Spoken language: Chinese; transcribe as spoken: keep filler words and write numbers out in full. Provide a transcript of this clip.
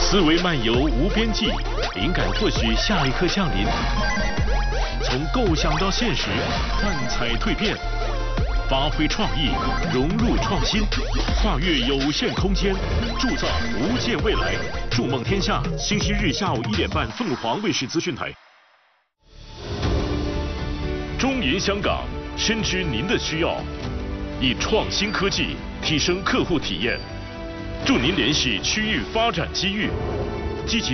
思维漫游无边际，灵感或许下一刻降临。从构想到现实，幻彩蜕变，发挥创意，融入创新，跨越有限空间，铸造无限未来。筑梦天下，星期日下午一点半，凤凰卫视资讯台。中银香港深知您的需要，以创新科技提升客户体验，助您联系区域发展机遇，积极。